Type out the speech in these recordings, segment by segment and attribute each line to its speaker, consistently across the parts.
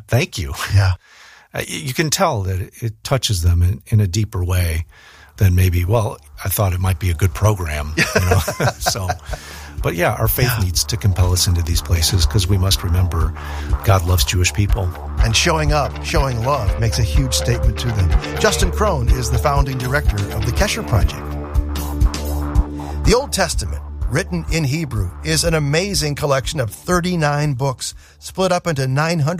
Speaker 1: thank you.
Speaker 2: Yeah.
Speaker 1: You can tell that it touches them in a deeper way than maybe, I thought it might be a good program. But yeah, our faith needs to compel us into these places because we must remember God loves Jewish people.
Speaker 2: And showing up, showing love makes a huge statement to them. Justin Crone is the founding director of the Kesher Project. The Old Testament, written in Hebrew, is an amazing collection of 39 books split up into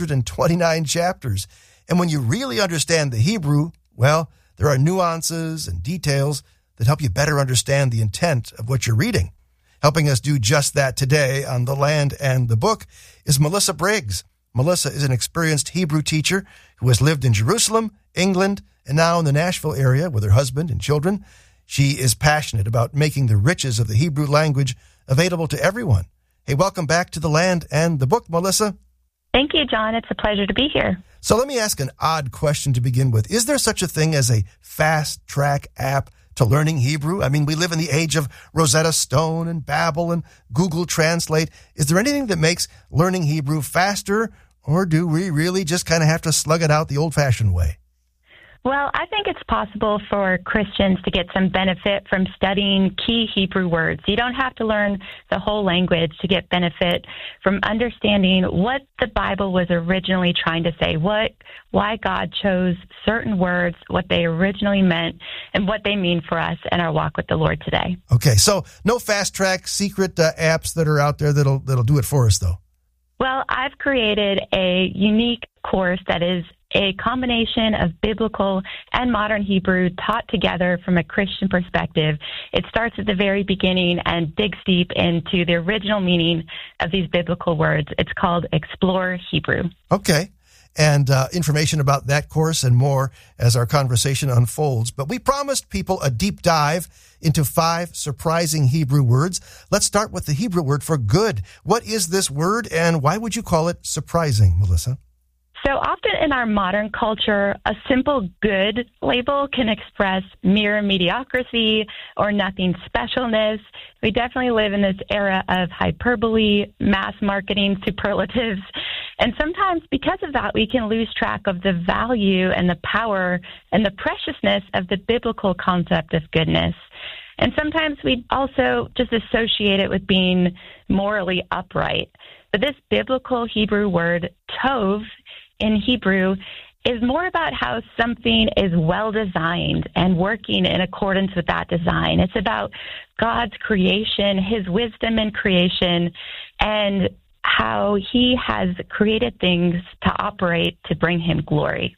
Speaker 2: 929 chapters. And when you really understand the Hebrew, there are nuances and details that help you better understand the intent of what you're reading. Helping us do just that today on The Land and the Book is Melissa Briggs. Melissa is an experienced Hebrew teacher who has lived in Jerusalem, England, and now in the Nashville area with her husband and children. She is passionate about making the riches of the Hebrew language available to everyone. Hey, welcome back to The Land and the Book, Melissa.
Speaker 3: Thank you, John. It's a pleasure to be here.
Speaker 2: So let me ask an odd question to begin with. Is there such a thing as a fast track app to learning Hebrew? I mean, we live in the age of Rosetta Stone and Babbel and Google Translate. Is there anything that makes learning Hebrew faster, or do we really just kind of have to slug it out the old-fashioned way?
Speaker 3: Well, I think it's possible for Christians to get some benefit from studying key Hebrew words. You don't have to learn the whole language to get benefit from understanding what the Bible was originally trying to say, why God chose certain words, what they originally meant, and what they mean for us in our walk with the Lord today.
Speaker 2: Okay, so no fast-track secret apps that are out there that'll do it for us, though.
Speaker 3: Well, I've created a unique course that is a combination of biblical and modern Hebrew taught together from a Christian perspective. It starts at the very beginning and digs deep into the original meaning of these biblical words. It's called Explore Hebrew.
Speaker 2: Okay. And information about that course and more as our conversation unfolds. But we promised people a deep dive into 5 surprising Hebrew words. Let's start with the Hebrew word for good. What is this word, and why would you call it surprising, Melissa?
Speaker 3: So often in our modern culture, a simple good label can express mere mediocrity or nothing specialness. We definitely live in this era of hyperbole, mass marketing, superlatives. And sometimes because of that, we can lose track of the value and the power and the preciousness of the biblical concept of goodness. And sometimes we also just associate it with being morally upright. But this biblical Hebrew word, tov, in Hebrew, is more about how something is well-designed and working in accordance with that design. It's about God's creation, his wisdom in creation, and how he has created things to operate to bring him glory.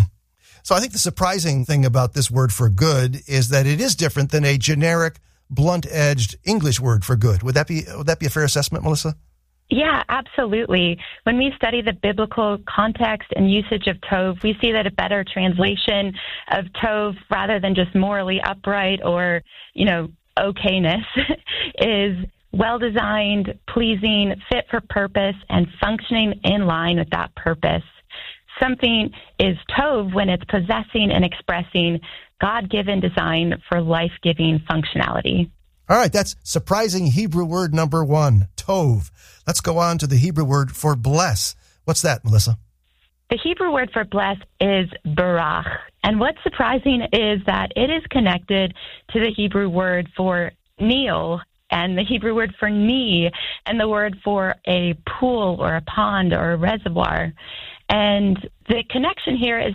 Speaker 2: So I think the surprising thing about this word for good is that it is different than a generic, blunt-edged English word for good. Would that be a fair assessment, Melissa?
Speaker 3: Yeah, absolutely. When we study the biblical context and usage of tov, we see that a better translation of tov, rather than just morally upright or, okayness, is well-designed, pleasing, fit for purpose, and functioning in line with that purpose. Something is tov when it's possessing and expressing God-given design for life-giving functionality.
Speaker 2: All right, that's surprising Hebrew word number 1, tov. Let's go on to the Hebrew word for bless. What's that, Melissa?
Speaker 3: The Hebrew word for bless is barach. And what's surprising is that it is connected to the Hebrew word for kneel and the Hebrew word for knee and the word for a pool or a pond or a reservoir. And the connection here is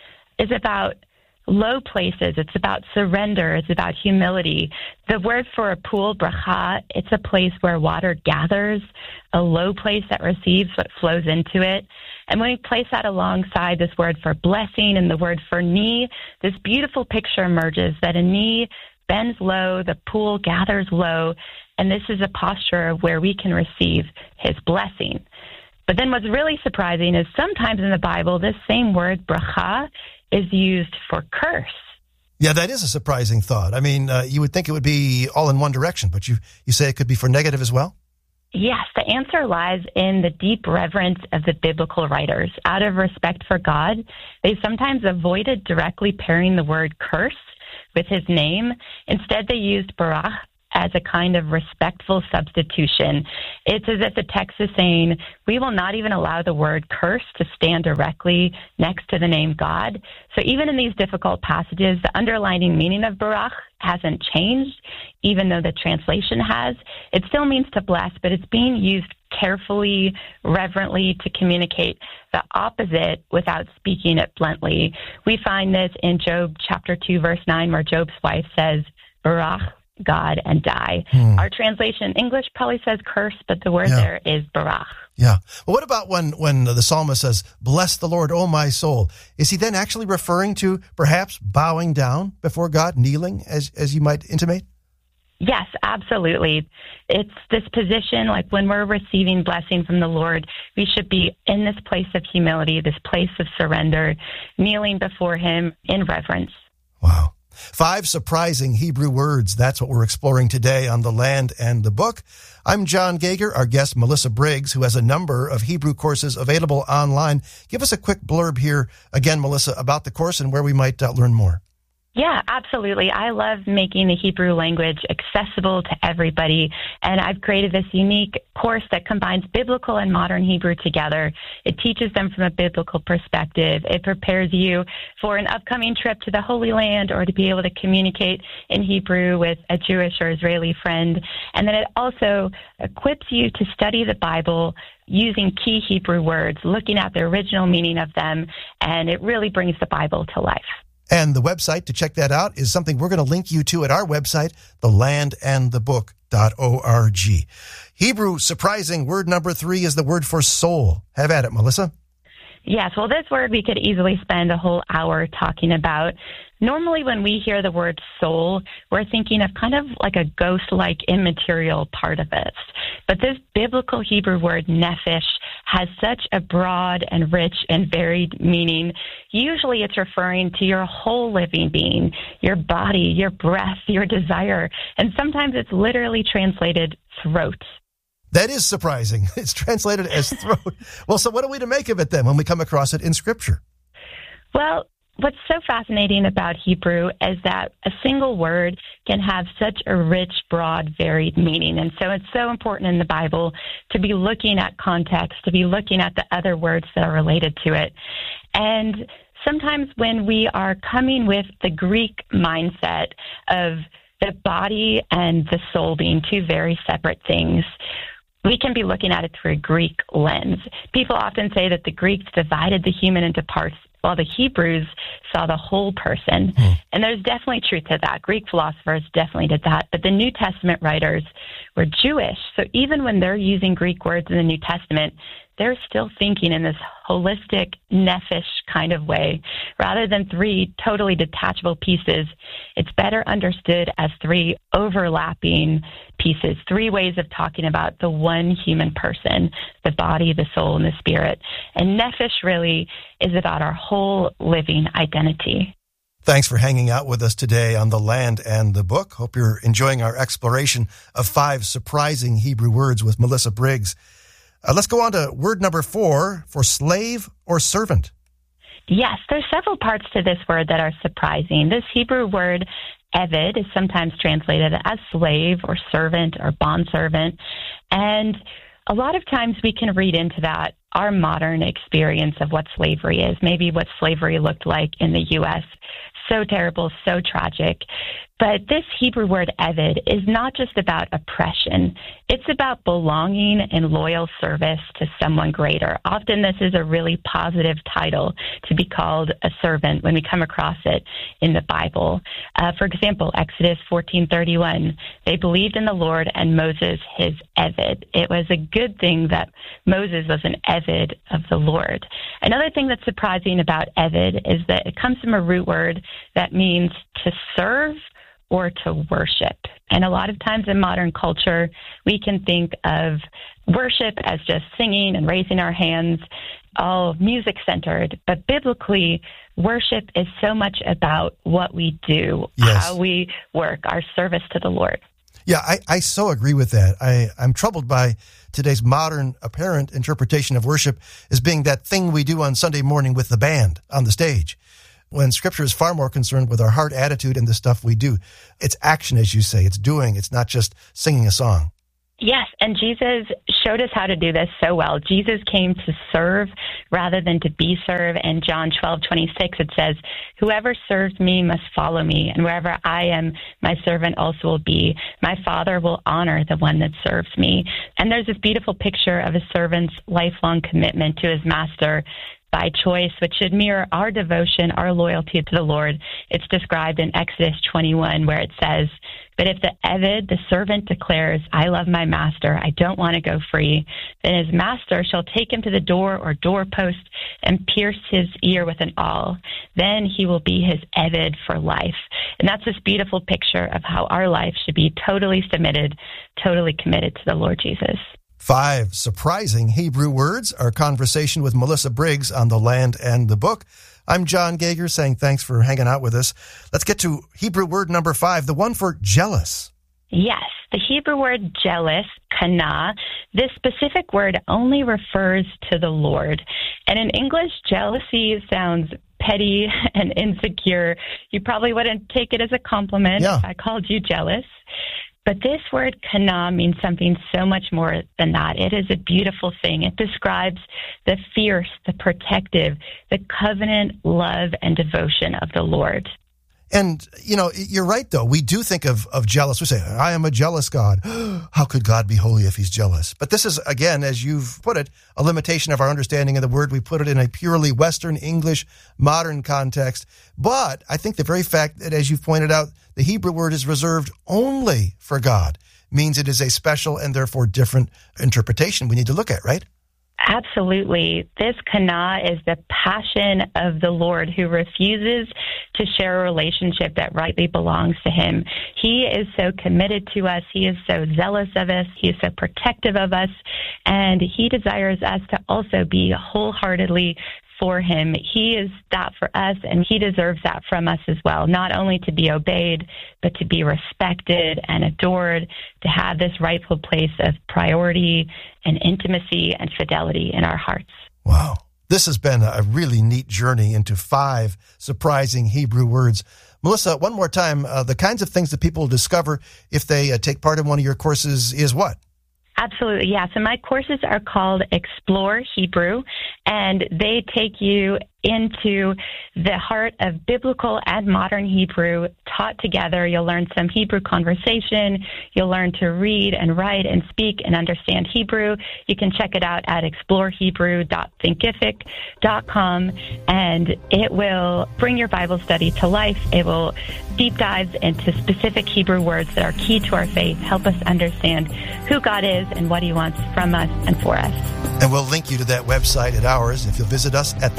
Speaker 3: about low places. It's about surrender. It's about humility. The word for a pool, bracha, it's a place where water gathers, a low place that receives what flows into it. And when we place that alongside this word for blessing and the word for knee, this beautiful picture emerges that a knee bends low, the pool gathers low, and this is a posture where we can receive his blessing. But then what's really surprising is sometimes in the Bible, this same word, bracha, is used for curse.
Speaker 2: Yeah, that is a surprising thought. I mean, you would think it would be all in one direction, but you say it could be for negative as well?
Speaker 3: Yes, the answer lies in the deep reverence of the biblical writers. Out of respect for God, they sometimes avoided directly pairing the word curse with his name. Instead, they used barach as a kind of respectful substitution. It's as if the text is saying, we will not even allow the word curse to stand directly next to the name God. So even in these difficult passages, the underlying meaning of Barach hasn't changed, even though the translation has. It still means to bless, but it's being used carefully, reverently to communicate the opposite without speaking it bluntly. We find this in Job chapter 2, verse 9, where Job's wife says, Barach, God, and die. Our translation in English probably says curse, but the word there is Barach.
Speaker 2: Yeah. Well, what about when the psalmist says, bless the Lord, O my soul? Is he then actually referring to perhaps bowing down before God, kneeling, as you might intimate?
Speaker 3: Yes, absolutely. It's this position, like when we're receiving blessing from the Lord, we should be in this place of humility, this place of surrender, kneeling before him in reverence.
Speaker 2: Wow. 5 surprising Hebrew words. That's what we're exploring today on The Land and the Book. I'm John Gager, our guest Melissa Briggs, who has a number of Hebrew courses available online. Give us a quick blurb here, again, Melissa, about the course and where we might learn more.
Speaker 3: Yeah, absolutely. I love making the Hebrew language accessible to everybody, and I've created this unique course that combines biblical and modern Hebrew together. It teaches them from a biblical perspective. It prepares you for an upcoming trip to the Holy Land or to be able to communicate in Hebrew with a Jewish or Israeli friend. And then it also equips you to study the Bible using key Hebrew words, looking at the original meaning of them, and it really brings the Bible to life.
Speaker 2: And the website to check that out is something we're going to link you to at our website, thelandandthebook.org. Hebrew surprising word number 3 is the word for soul. Have at it, Melissa.
Speaker 3: Yes, well, this word we could easily spend a whole hour talking about. Normally, when we hear the word soul, we're thinking of kind of like a ghost-like immaterial part of us. But this biblical Hebrew word nephesh has such a broad and rich and varied meaning. Usually it's referring to your whole living being, your body, your breath, your desire. And sometimes it's literally translated throat.
Speaker 2: That is surprising. It's translated as throat. Well, so what are we to make of it then when we come across it in Scripture?
Speaker 3: Well, what's so fascinating about Hebrew is that a single word can have such a rich, broad, varied meaning. And so it's so important in the Bible to be looking at context, to be looking at the other words that are related to it. And sometimes when we are coming with the Greek mindset of the body and the soul being two very separate things, we can be looking at it through a Greek lens. People often say that the Greeks divided the human into parts, while the Hebrews saw the whole person. And there's definitely truth to that. Greek philosophers definitely did that. But the New Testament writers were Jewish. So even when they're using Greek words in the New Testament, they're still thinking in this holistic, nephesh kind of way. Rather than 3 totally detachable pieces, it's better understood as 3 overlapping pieces, 3 ways of talking about the one human person, the body, the soul, and the spirit. And nephesh really is about our whole living identity.
Speaker 2: Thanks for hanging out with us today on The Land and the Book. Hope you're enjoying our exploration of 5 surprising Hebrew words with Melissa Briggs. Let's go on to word number 4 for slave or servant.
Speaker 3: Yes, there's several parts to this word that are surprising. This Hebrew word, eved, is sometimes translated as slave or servant or bondservant. And a lot of times we can read into that our modern experience of what slavery is, maybe what slavery looked like in the U.S. So terrible, so tragic. But this Hebrew word eved is not just about oppression. It's about belonging and loyal service to someone greater. Often this is a really positive title to be called a servant when we come across it in the Bible. For example, Exodus 14:31, they believed in the Lord and Moses his eved. It was a good thing that Moses was an eved of the Lord. Another thing that's surprising about eved is that it comes from a root word that means to serve or to worship. And a lot of times in modern culture, we can think of worship as just singing and raising our hands, all music-centered. But biblically, worship is so much about what we do, how we work, our service to the Lord.
Speaker 2: Yeah, I so agree with that. I'm troubled by today's modern apparent interpretation of worship as being that thing we do on Sunday morning with the band on the stage. when Scripture is far more concerned with our heart attitude and the stuff we do. It's action, as you say. It's doing. It's not just singing a song.
Speaker 3: Yes, and Jesus showed us how to do this so well. Jesus came to serve rather than to be served. In John 12:26, it says, "Whoever serves me must follow me, and wherever I am, my servant also will be. My Father will honor the one that serves me." And there's this beautiful picture of a servant's lifelong commitment to his master by choice, which should mirror our devotion, our loyalty to the Lord. It's described in Exodus 21, where it says, "But if the Eved, the servant, declares, 'I love my master, I don't want to go free,' then his master shall take him to the door or doorpost and pierce his ear with an awl. Then he will be his Eved for life." And that's this beautiful picture of how our life should be totally submitted, totally committed to the Lord Jesus.
Speaker 2: 5 surprising Hebrew words, our conversation with Melissa Briggs on The Land and the Book. I'm John Gager saying thanks for hanging out with us. Let's get to Hebrew word number 5, the one for jealous.
Speaker 3: Yes, the Hebrew word jealous, kana, this specific word only refers to the Lord. And in English, jealousy sounds petty and insecure. You probably wouldn't take it as a compliment if I called you jealous. But this word kana means something so much more than that. It is a beautiful thing. It describes the fierce, the protective, the covenant love and devotion of the Lord.
Speaker 2: And, you're right, though. We do think of jealous. We say, I am a jealous God. How could God be holy if he's jealous? But this is, again, as you've put it, a limitation of our understanding of the word. We put it in a purely Western English, modern context. But I think the very fact that, as you've pointed out, the Hebrew word is reserved only for God means it is a special and therefore different interpretation we need to look at, right?
Speaker 3: Absolutely. This kana is the passion of the Lord who refuses to share a relationship that rightly belongs to him. He is so committed to us. He is so zealous of us. He is so protective of us. And he desires us to also be wholeheartedly for him. He is that for us, and he deserves that from us as well, not only to be obeyed, but to be respected and adored, to have this rightful place of priority and intimacy and fidelity in our hearts.
Speaker 2: Wow. This has been a really neat journey into 5 surprising Hebrew words. Melissa, one more time, the kinds of things that people discover if they take part in one of your courses is what?
Speaker 3: Absolutely, yeah. So my courses are called Explore Hebrew, and they take you into the heart of biblical and modern Hebrew taught together. You'll learn some Hebrew conversation. You'll learn to read and write and speak and understand Hebrew. You can check it out at explorehebrew.thinkific.com, and it will bring your Bible study to life. It will deep dive into specific Hebrew words that are key to our faith, help us understand who God is and what he wants from us and for us.
Speaker 2: And we'll link you to that website at ours if you'll visit us at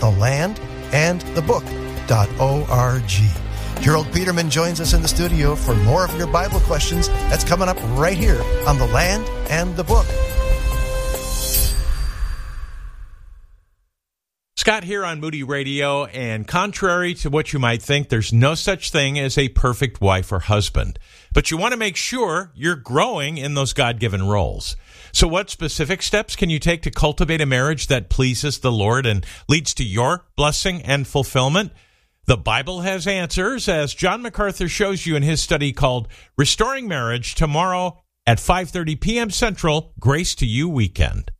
Speaker 2: thelandandthebook.org. Gerald Peterman joins us in the studio for more of your Bible questions. That's coming up right here on The Land and the Book.
Speaker 4: Scott here on Moody Radio, and contrary to what you might think, there's no such thing as a perfect wife or husband. But you want to make sure you're growing in those God-given roles. So what specific steps can you take to cultivate a marriage that pleases the Lord and leads to your blessing and fulfillment? The Bible has answers, as John MacArthur shows you in his study called Restoring Marriage, tomorrow at 5:30 p.m. Central, Grace to You Weekend.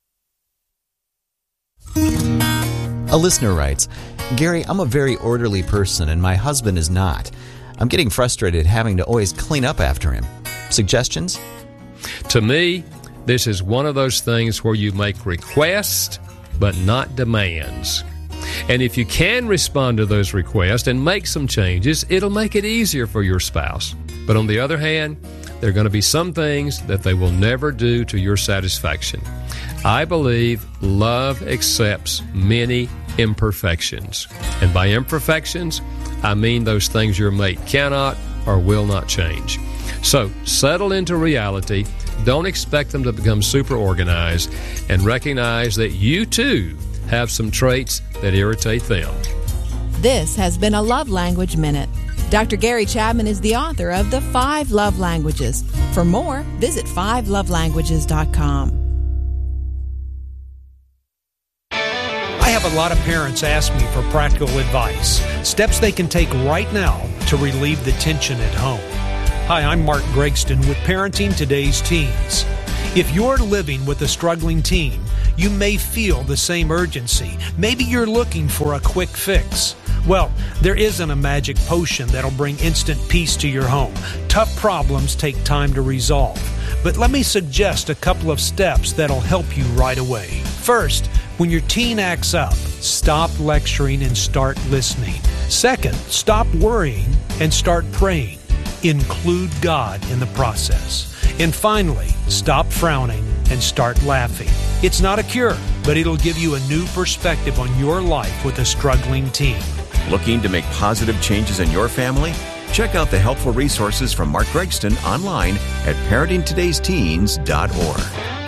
Speaker 5: A listener writes, Gary, I'm a very orderly person and my husband is not. I'm getting frustrated having to always clean up after him. Suggestions?
Speaker 6: To me, this is one of those things where you make requests but not demands. And if you can respond to those requests and make some changes, it'll make it easier for your spouse. But on the other hand, there are going to be some things that they will never do to your satisfaction. I believe love accepts many imperfections. And by imperfections, I mean those things your mate cannot or will not change. So settle into reality. Don't expect them to become super organized, and recognize that you too have some traits that irritate them.
Speaker 7: This has been a Love Language Minute. Dr. Gary Chapman is the author of The 5 Love Languages. For more, visit 5lovelanguages.com.
Speaker 2: I have
Speaker 8: have a lot of parents ask me for practical advice, steps they can take right now to relieve the tension at home. Hi, I'm Mark Gregston with Parenting Today's Teens. If you're living with a struggling teen, you may feel the same urgency. Maybe you're looking for a quick fix. Well, there isn't a magic potion that'll bring instant peace to your home. Tough problems take time to resolve. But let me suggest a couple of steps that'll help you right away. First, when your teen acts up, stop lecturing and start listening. Second, stop worrying and start praying. Include God in the process. And finally, stop frowning and start laughing. It's not a cure, but it'll give you a new perspective on your life with a struggling teen.
Speaker 9: Looking to make positive changes in your family? Check out the helpful resources from Mark Gregston online at parentingtodaysteens.org.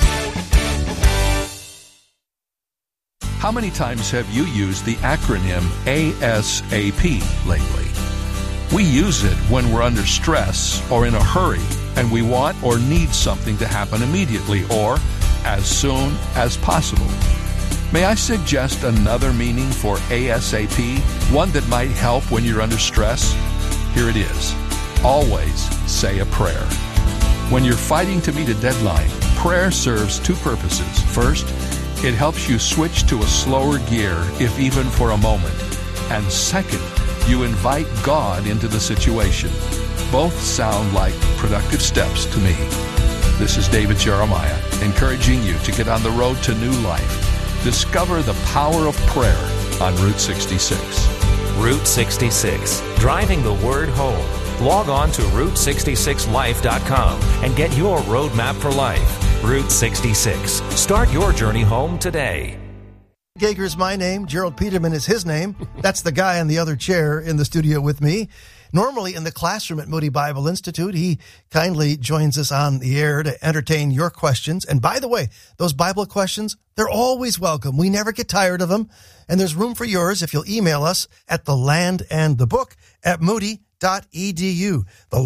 Speaker 10: How many times have you used the acronym ASAP lately? We use it when we're under stress or in a hurry and we want or need something to happen immediately or as soon as possible. May I suggest another meaning for ASAP, one that might help when you're under stress? Here it is. Always say a prayer. When you're fighting to meet a deadline, prayer serves two purposes. First, it helps you switch to a slower gear, if even for a moment. And second, you invite God into the situation. Both sound like productive steps to me. This is David Jeremiah, encouraging you to get on the road to new life. Discover the power of prayer on Route 66.
Speaker 11: Route 66, driving the word home. Log on to Route66Life.com and get your roadmap for life. Route 66. Start your journey home today.
Speaker 2: Gager is my name. Gerald Peterman is his name. That's the guy in the other chair in the studio with me. Normally in the classroom at Moody Bible Institute, he kindly joins us on the air to entertain your questions. And by the way, those Bible questions, they're always welcome. We never get tired of them. And there's room for yours if you'll email us at thelandandthebook@moody.edu.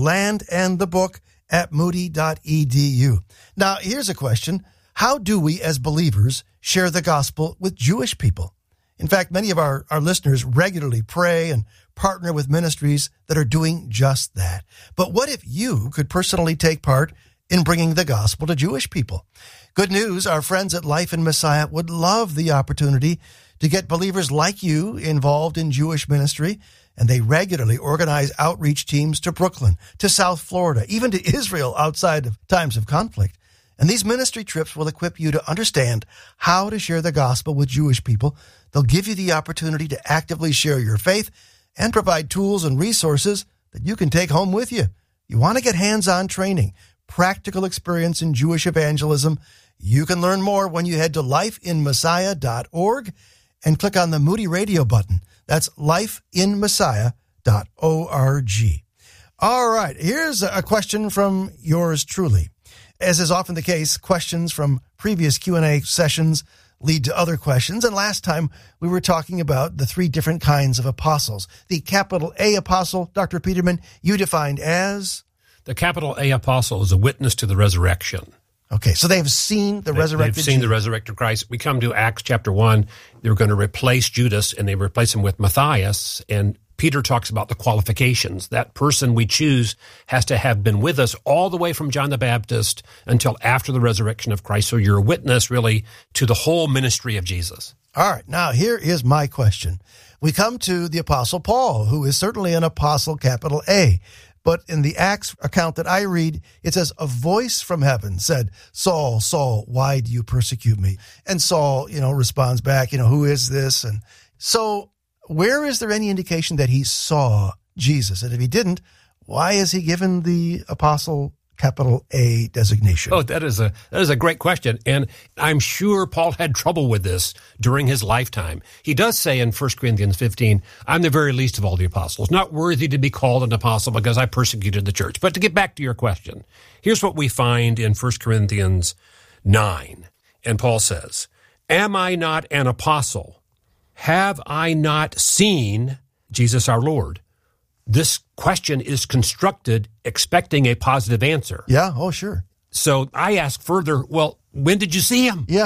Speaker 2: thelandandthebook@moody.edu. Now, here's a question. How do we as believers share the gospel with Jewish people? In fact, many of our listeners regularly pray and partner with ministries that are doing just that. But what if you could personally take part in bringing the gospel to Jewish people? Good news, our friends at Life in Messiah would love the opportunity to get believers like you involved in Jewish ministry, and they regularly organize outreach teams to Brooklyn, to South Florida, even to Israel outside of times of conflict. And these ministry trips will equip you to understand how to share the gospel with Jewish people. They'll give you the opportunity to actively share your faith and provide tools and resources that you can take home with you. You want to get hands-on training, practical experience in Jewish evangelism. You can learn more when you head to lifeinmessiah.org and click on the Moody Radio button. That's lifeinmessiah.org. All right, here's a question from yours truly. As is often the case, questions from previous Q&A sessions lead to other questions. And last time we were talking about the three different kinds of apostles. The capital A apostle, Dr. Peterman, you defined as?
Speaker 6: The capital A apostle is a witness to the resurrection.
Speaker 2: Okay, so they've seen the resurrected
Speaker 6: They've seen the resurrected Christ. We come to Acts chapter 1. They're going to replace Judas, and they replace him with Matthias. And Peter talks about the qualifications. That person we choose has to have been with us all the way from John the Baptist until after the resurrection of Christ. So you're a witness, really, to the whole ministry of Jesus.
Speaker 2: All right, now here is my question. We come to the Apostle Paul, who is certainly an apostle, capital A. But in the Acts account that I read, it says, a voice from heaven said, Saul, Saul, why do you persecute me? And Saul, responds back, who is this? And so where is there any indication that he saw Jesus? And if he didn't, why is he given the apostle capital A designation?
Speaker 6: Oh, that is a great question. And I'm sure Paul had trouble with this during his lifetime. He does say in 1 Corinthians 15, I'm the very least of all the apostles, not worthy to be called an apostle because I persecuted the church. But to get back to your question, here's what we find in 1 Corinthians 9. And Paul says, am I not an apostle? Have I not seen Jesus our Lord? This question is constructed expecting a positive answer.
Speaker 2: Yeah, oh, sure.
Speaker 6: So I ask further, well, when did you see him?
Speaker 2: Yeah.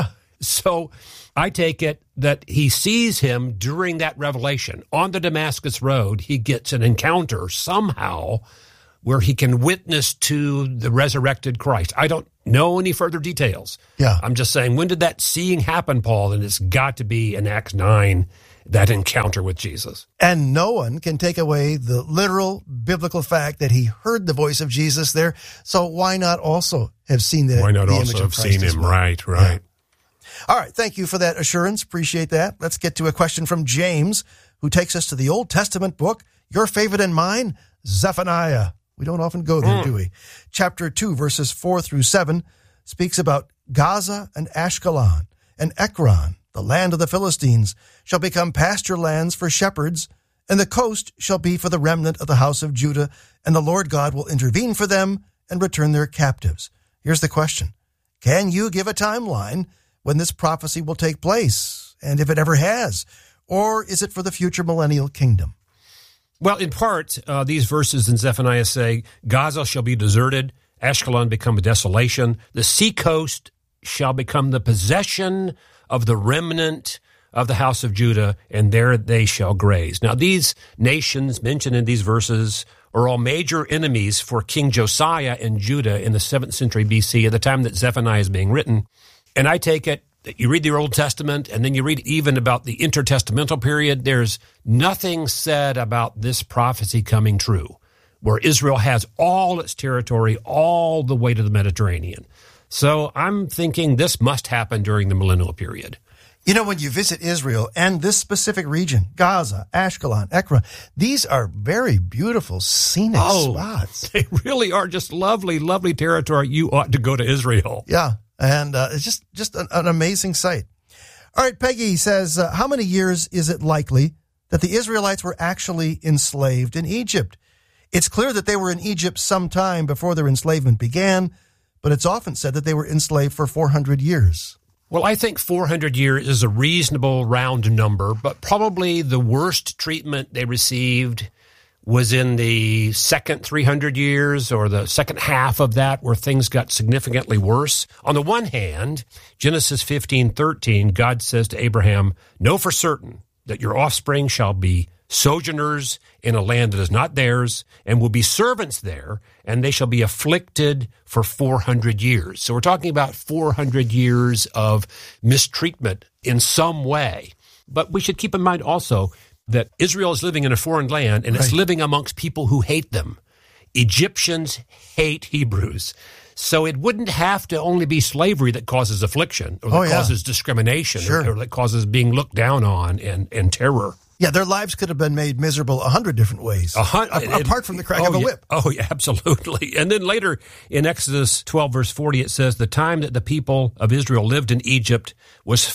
Speaker 12: So I take it that he sees him during that revelation. On the Damascus Road, he gets an encounter somehow where he can witness to the resurrected Christ. I don't know any further details.
Speaker 2: Yeah.
Speaker 12: I'm just saying, when did that seeing happen, Paul? And it's got to be in Acts 9, that encounter with Jesus.
Speaker 2: And no one can take away the literal biblical fact that he heard the voice of Jesus there. So why not also have seen the,
Speaker 12: why not
Speaker 2: the
Speaker 12: also
Speaker 2: image of
Speaker 12: have
Speaker 2: Christ
Speaker 12: seen
Speaker 2: as
Speaker 12: him?
Speaker 2: well?
Speaker 12: Right.
Speaker 2: Yeah. All right. Thank you for that assurance. Appreciate that. Let's get to a question from James, who takes us to the Old Testament book, your favorite and mine, Zephaniah. We don't often go there, do we? Chapter 2, verses 4 through 7 speaks about Gaza and Ashkelon and Ekron, the land of the Philistines, shall become pasture lands for shepherds, and the coast shall be for the remnant of the house of Judah, and the Lord God will intervene for them and return their captives. Here's the question. Can you give a timeline when this prophecy will take place, and if it ever has? Or is it for the future millennial kingdom?
Speaker 12: Well, in part, these verses in Zephaniah say, Gaza shall be deserted, Ashkelon become a desolation, the seacoast shall become the possession of the remnant of the house of Judah, and there they shall graze. Now, these nations mentioned in these verses are all major enemies for King Josiah and Judah in the 7th century BC, at the time that Zephaniah is being written. And I take it that you read the Old Testament, and then you read even about the intertestamental period, there's nothing said about this prophecy coming true, where Israel has all its territory all the way to the Mediterranean. So I'm thinking this must happen during the millennial period.
Speaker 2: You know, when you visit Israel and this specific region, Gaza, Ashkelon, Ekron, these are very beautiful, scenic spots.
Speaker 12: They really are just lovely, lovely territory. You ought to go to Israel.
Speaker 2: Yeah, and it's just an amazing sight. All right, Peggy says, how many years is it likely that the Israelites were actually enslaved in Egypt? It's clear that they were in Egypt sometime before their enslavement began, but it's often said that they were enslaved for 400 years.
Speaker 12: Well, I think 400 years is a reasonable round number, but probably the worst treatment they received was in the second 300 years or the second half of that, where things got significantly worse. On the one hand, Genesis 15:13, God says to Abraham, know for certain that your offspring shall be sojourners in a land that is not theirs, and will be servants there, and they shall be afflicted for 400 years. So we're talking about 400 years of mistreatment in some way. But we should keep in mind also that Israel is living in a foreign land, and it's living amongst people who hate them. Egyptians hate Hebrews. So it wouldn't have to only be slavery that causes affliction, or that causes discrimination, or that causes being looked down on and terror.
Speaker 2: Yeah, their lives could have been made miserable 100 different ways, apart from the crack of a whip.
Speaker 12: Oh, yeah, absolutely. And then later in Exodus 12, verse 40, it says, the time that the people of Israel lived in Egypt was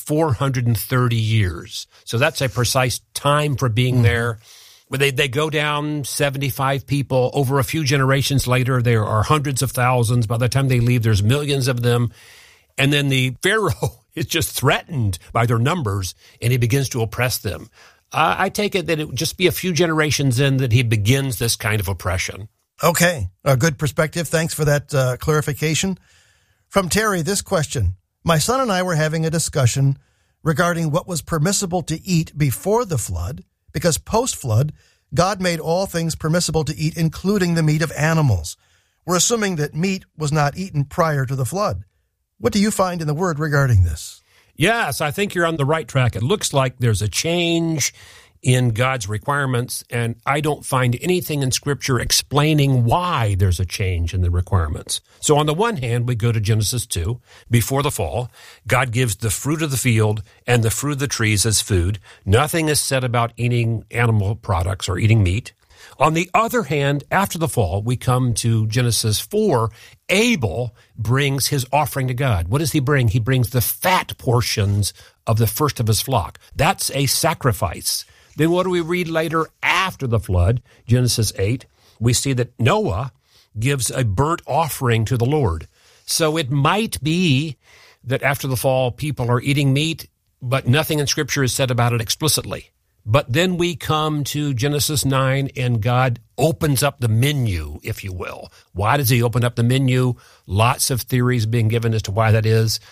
Speaker 12: 430 years. So that's a precise time for being there. They go down 75 people. Over a few generations later, there are hundreds of thousands. By the time they leave, there's millions of them. And then the Pharaoh is just threatened by their numbers, and he begins to oppress them. I take it that it would just be a few generations in that he begins this kind of oppression.
Speaker 2: Okay, a good perspective. Thanks for that clarification. From Terry, this question. My son and I were having a discussion regarding what was permissible to eat before the flood, because post-flood, God made all things permissible to eat, including the meat of animals. We're assuming that meat was not eaten prior to the flood. What do you find in the Word regarding this?
Speaker 12: Yes, I think you're on the right track. It looks like there's a change in God's requirements, and I don't find anything in Scripture explaining why there's a change in the requirements. So on the one hand, we go to Genesis 2. Before the fall, God gives the fruit of the field and the fruit of the trees as food. Nothing is said about eating animal products or eating meat. On the other hand, after the fall, we come to Genesis 4. Abel brings his offering to God. What does he bring? He brings the fat portions of the first of his flock. That's a sacrifice. Then what do we read later after the flood? Genesis 8. We see that Noah gives a burnt offering to the Lord. So it might be that after the fall, people are eating meat, but nothing in Scripture is said about it explicitly. But then we come to Genesis 9, and God opens up the menu, if you will. Why does he open up the menu? Lots of theories being given as to why that is.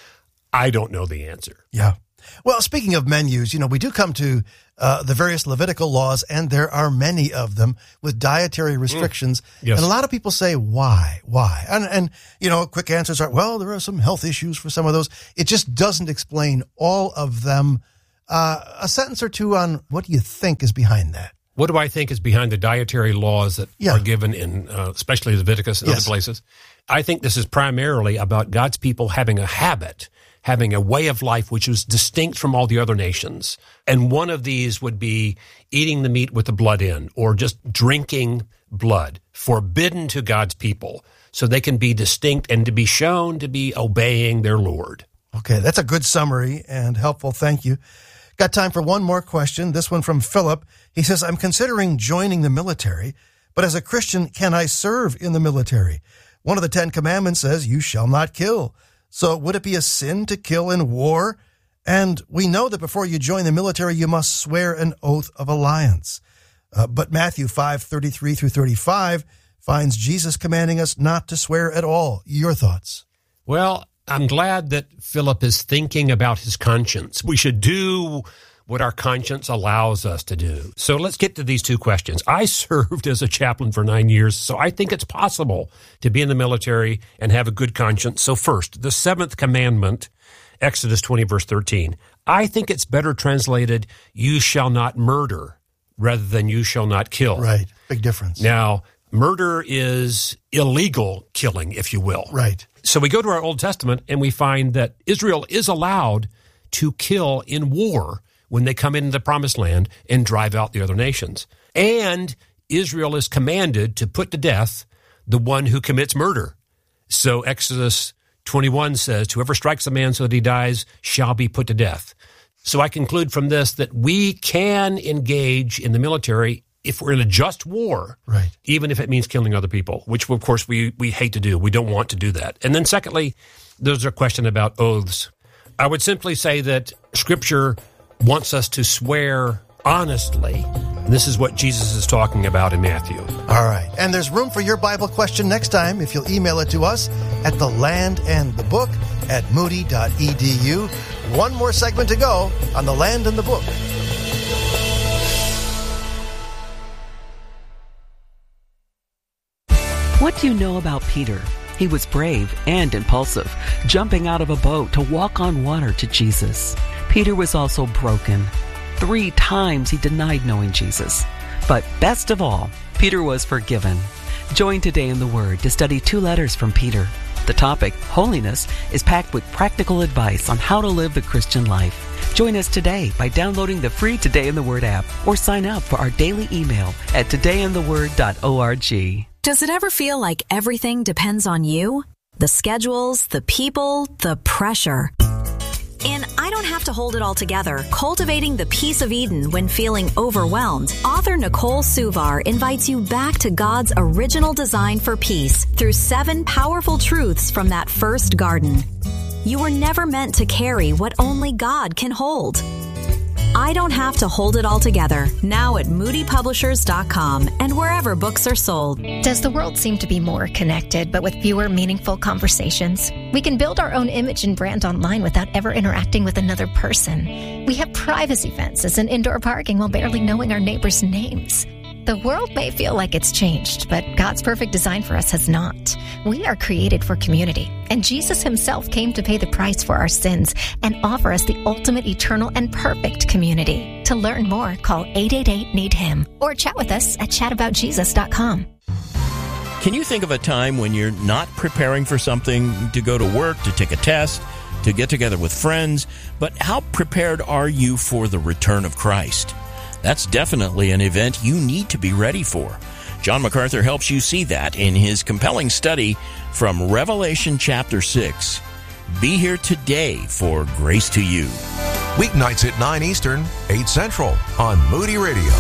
Speaker 12: I don't know the answer.
Speaker 2: Yeah. Well, speaking of menus, we do come to the various Levitical laws, and there are many of them with dietary restrictions.
Speaker 12: Yes.
Speaker 2: And a lot of people say, why? And quick answers are, well, there are some health issues for some of those. It just doesn't explain all of them. A sentence or two on what do you think is behind that?
Speaker 12: What do I think is behind the dietary laws that are given in, especially Leviticus and other places? I think this is primarily about God's people having a habit, having a way of life which is distinct from all the other nations. And one of these would be eating the meat with the blood in, or just drinking blood, forbidden to God's people, so they can be distinct and to be shown to be obeying their Lord.
Speaker 2: Okay, that's a good summary and helpful. Thank you. Got time for one more question. This one from Philip. He says, I'm considering joining the military, but as a Christian, can I serve in the military? One of the 10 Commandments says, you shall not kill. So would it be a sin to kill in war? And we know that before you join the military, you must swear an oath of alliance. But Matthew 5:33 through 35 finds Jesus commanding us not to swear at all. Your thoughts?
Speaker 12: Well, I'm glad that Philip is thinking about his conscience. We should do what our conscience allows us to do. So let's get to these two questions. I served as a chaplain for 9 years, so I think it's possible to be in the military and have a good conscience. So first, the 7th commandment, Exodus 20, verse 13. I think it's better translated, you shall not murder, rather than you shall not kill.
Speaker 2: Right. Big difference.
Speaker 12: Now, murder is illegal killing, if you will.
Speaker 2: Right.
Speaker 12: So we go to our Old Testament and we find that Israel is allowed to kill in war when they come into the Promised Land and drive out the other nations. And Israel is commanded to put to death the one who commits murder. So Exodus 21 says, whoever strikes a man so that he dies shall be put to death. So I conclude from this that we can engage in the military if we're in a just war,
Speaker 2: right,
Speaker 12: even if it means killing other people, which, of course, we hate to do. We don't want to do that. And then secondly, there's a question about oaths. I would simply say that Scripture wants us to swear honestly. And this is what Jesus is talking about in Matthew.
Speaker 2: All right. And there's room for your Bible question next time if you'll email it to us at thelandandthebook@moody.edu. One more segment to go on The Land and the Book.
Speaker 13: What do you know about Peter? He was brave and impulsive, jumping out of a boat to walk on water to Jesus. Peter was also broken. 3 times he denied knowing Jesus. But best of all, Peter was forgiven. Join Today in the Word to study 2 letters from Peter. The topic, holiness, is packed with practical advice on how to live the Christian life. Join us today by downloading the free Today in the Word app or sign up for our daily email at todayintheword.org.
Speaker 14: Does it ever feel like everything depends on you? The schedules, the people, the pressure. In I Don't Have to Hold It All Together, Cultivating the Peace of Eden When Feeling Overwhelmed, author Nicole Suvar invites you back to God's original design for peace through 7 powerful truths from that first garden. You were never meant to carry what only God can hold. I Don't Have to Hold It All Together, now at moodypublishers.com and wherever books are sold.
Speaker 15: Does the world seem to be more connected, but with fewer meaningful conversations? We can build our own image and brand online without ever interacting with another person. We have privacy fences and indoor parking while barely knowing our neighbors' names. The world may feel like it's changed, but God's perfect design for us has not. We are created for community, and Jesus himself came to pay the price for our sins and offer us the ultimate, eternal, and perfect community. To learn more, call 888-NEED-HIM or chat with us at chataboutjesus.com.
Speaker 16: Can you think of a time when you're not preparing for something, to go to work, to take a test, to get together with friends, but how prepared are you for the return of Christ? That's definitely an event you need to be ready for. John MacArthur helps you see that in his compelling study from Revelation chapter 6. Be here today for Grace to You.
Speaker 17: Weeknights at 9 Eastern, 8 Central on Moody Radio.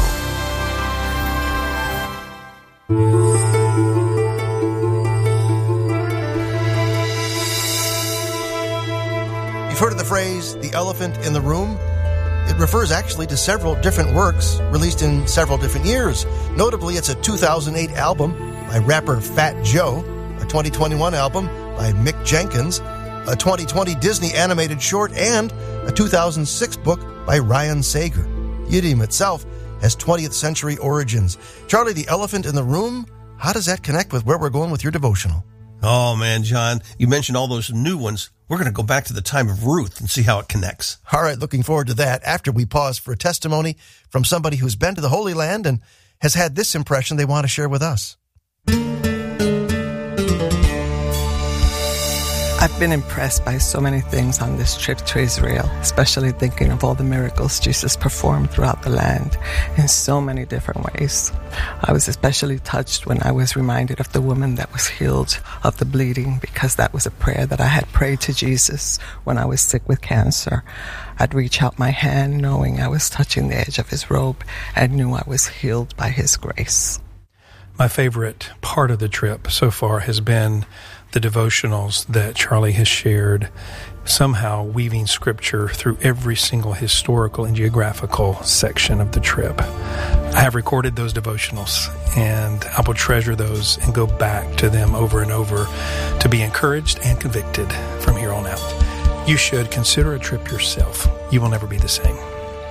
Speaker 2: You've heard of the phrase, the elephant in the room? It refers actually to several different works released in several different years. Notably, it's a 2008 album by rapper Fat Joe, a 2021 album by Mick Jenkins, a 2020 Disney animated short, and a 2006 book by Ryan Sager. Yiddiam itself has 20th century origins. Charlie, the elephant in the room, how does that connect with where we're going with your devotional?
Speaker 18: Oh, man, John, you mentioned all those new ones. We're going to go back to the time of Ruth and see how it connects.
Speaker 2: All right, looking forward to that after we pause for a testimony from somebody who's been to the Holy Land and has had this impression they want to share with us.
Speaker 19: I've been impressed by so many things on this trip to Israel, especially thinking of all the miracles Jesus performed throughout the land in so many different ways. I was especially touched when I was reminded of the woman that was healed of the bleeding, because that was a prayer that I had prayed to Jesus when I was sick with cancer. I'd reach out my hand knowing I was touching the edge of his robe and knew I was healed by his grace.
Speaker 20: My favorite part of the trip so far has been the devotionals that Charlie has shared, somehow weaving scripture through every single historical and geographical section of the trip. I have recorded those devotionals, and I will treasure those and go back to them over and over to be encouraged and convicted from here on out. You should consider a trip yourself. You will never be the same.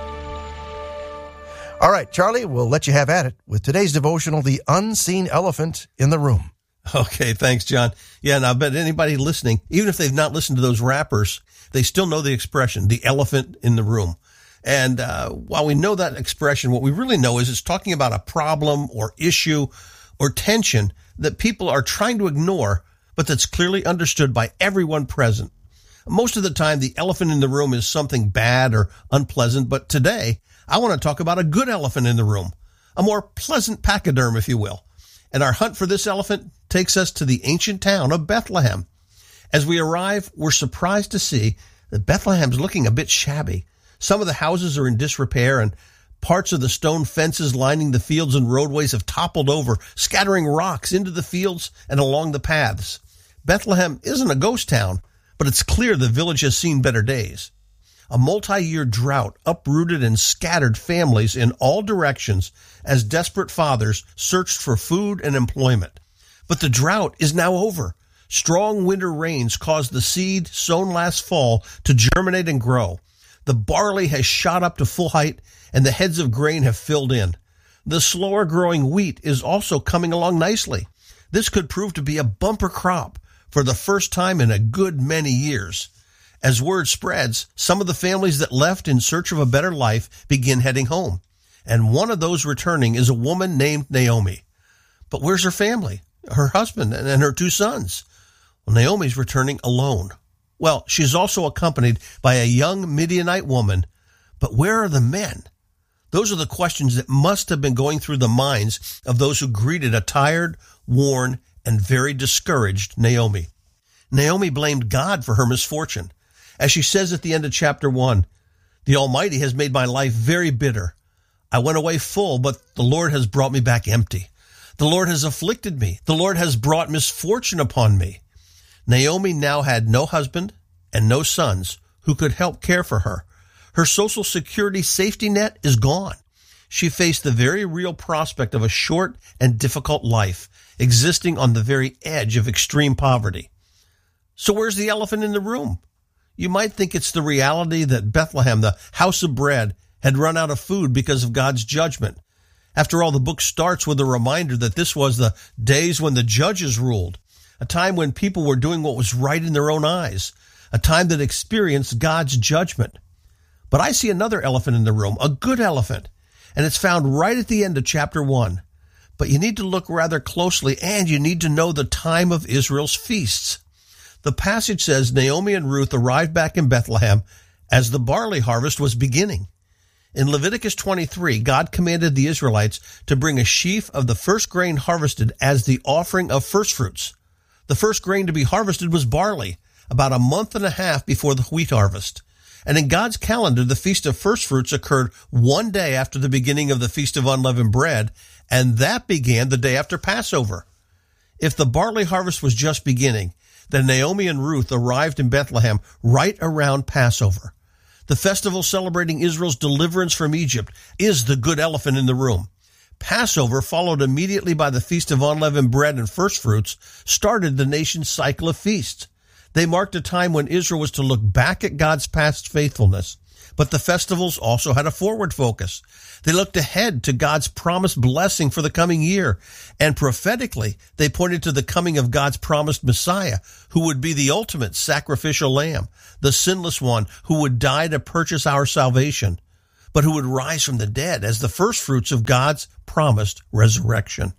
Speaker 2: All right, Charlie, we'll let you have at it with today's devotional, The Unseen Elephant in the Room.
Speaker 18: Okay, thanks, John. Yeah, and I bet anybody listening, even if they've not listened to those rappers, they still know the expression, the elephant in the room. And while we know that expression, what we really know is it's talking about a problem or issue or tension that people are trying to ignore, but that's clearly understood by everyone present. Most of the time, the elephant in the room is something bad or unpleasant, but today, I want to talk about a good elephant in the room, a more pleasant pachyderm, if you will. And our hunt for this elephant takes us to the ancient town of Bethlehem. As we arrive, we're surprised to see that Bethlehem's looking a bit shabby. Some of the houses are in disrepair, and parts of the stone fences lining the fields and roadways have toppled over, scattering rocks into the fields and along the paths. Bethlehem isn't a ghost town, but it's clear the village has seen better days. A multi-year drought uprooted and scattered families in all directions as desperate fathers searched for food and employment. But the drought is now over. Strong winter rains caused the seed sown last fall to germinate and grow. The barley has shot up to full height, and the heads of grain have filled in. The slower growing wheat is also coming along nicely. This could prove to be a bumper crop for the first time in a good many years. As word spreads, some of the families that left in search of a better life begin heading home. And one of those returning is a woman named Naomi. But where's her family? Her husband and her 2 sons? Well, Naomi's returning alone. Well, she's also accompanied by a young Midianite woman. But where are the men? Those are the questions that must have been going through the minds of those who greeted a tired, worn, and very discouraged Naomi. Naomi blamed God for her misfortune. As she says at the end of chapter 1, "The Almighty has made my life very bitter. I went away full, but the Lord has brought me back empty. The Lord has afflicted me. The Lord has brought misfortune upon me." Naomi now had no husband and no sons who could help care for her. Her social security safety net is gone. She faced the very real prospect of a short and difficult life, existing on the very edge of extreme poverty. So where's the elephant in the room? You might think it's the reality that Bethlehem, the house of bread, had run out of food because of God's judgment. After all, the book starts with a reminder that this was the days when the judges ruled, a time when people were doing what was right in their own eyes, a time that experienced God's judgment. But I see another elephant in the room, a good elephant, and it's found right at the end of chapter 1. But you need to look rather closely, and you need to know the time of Israel's feasts. The passage says Naomi and Ruth arrived back in Bethlehem as the barley harvest was beginning. In Leviticus 23, God commanded the Israelites to bring a sheaf of the first grain harvested as the offering of firstfruits. The first grain to be harvested was barley, about a month and a half before the wheat harvest. And in God's calendar, the Feast of Firstfruits occurred one day after the beginning of the Feast of Unleavened Bread, and that began the day after Passover. If the barley harvest was just beginning, then Naomi and Ruth arrived in Bethlehem right around Passover. The festival celebrating Israel's deliverance from Egypt is the good elephant in the room. Passover, followed immediately by the Feast of Unleavened Bread and Firstfruits, started the nation's cycle of feasts. They marked a time when Israel was to look back at God's past faithfulness, but the festivals also had a forward focus. They looked ahead to God's promised blessing for the coming year, and prophetically, they pointed to the coming of God's promised Messiah, who would be the ultimate sacrificial lamb, the sinless one who would die to purchase our salvation, but who would rise from the dead as the first fruits of God's promised resurrection.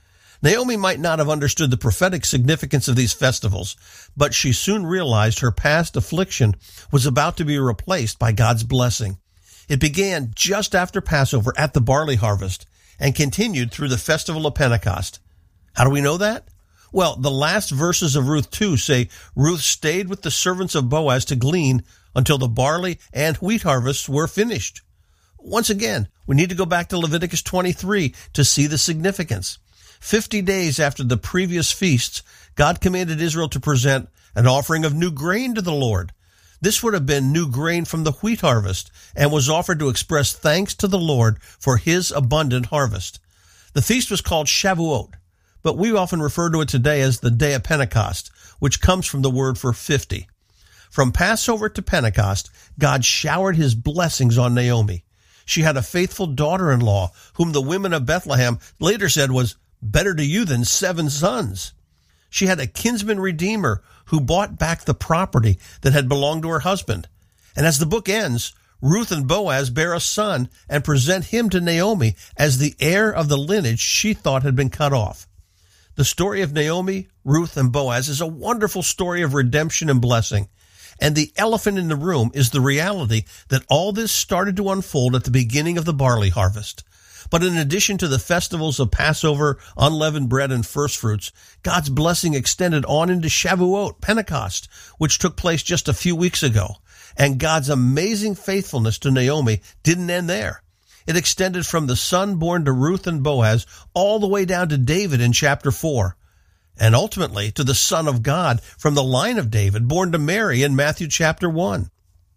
Speaker 18: Naomi might not have understood the prophetic significance of these festivals, but she soon realized her past affliction was about to be replaced by God's blessing. It began just after Passover at the barley harvest and continued through the festival of Pentecost. How do we know that? Well, the last verses of Ruth 2 say Ruth stayed with the servants of Boaz to glean until the barley and wheat harvests were finished. Once again, we need to go back to Leviticus 23 to see the significance. 50 days after the previous feasts, God commanded Israel to present an offering of new grain to the Lord. This would have been new grain from the wheat harvest and was offered to express thanks to the Lord for his abundant harvest. The feast was called Shavuot, but we often refer to it today as the Day of Pentecost, which comes from the word for 50. From Passover to Pentecost, God showered his blessings on Naomi. She had a faithful daughter-in-law, whom the women of Bethlehem later said was better to you than 7 sons. She had a kinsman redeemer who bought back the property that had belonged to her husband. And as the book ends, Ruth and Boaz bear a son and present him to Naomi as the heir of the lineage she thought had been cut off. The story of Naomi, Ruth, and Boaz is a wonderful story of redemption and blessing. And the elephant in the room is the reality that all this started to unfold at the beginning of the barley harvest. But in addition to the festivals of Passover, unleavened bread, and first fruits, God's blessing extended on into Shavuot, Pentecost, which took place just a few weeks ago. And God's amazing faithfulness to Naomi didn't end there. It extended from the son born to Ruth and Boaz all the way down to David in chapter 4. And ultimately to the Son of God from the line of David, born to Mary in Matthew chapter 1.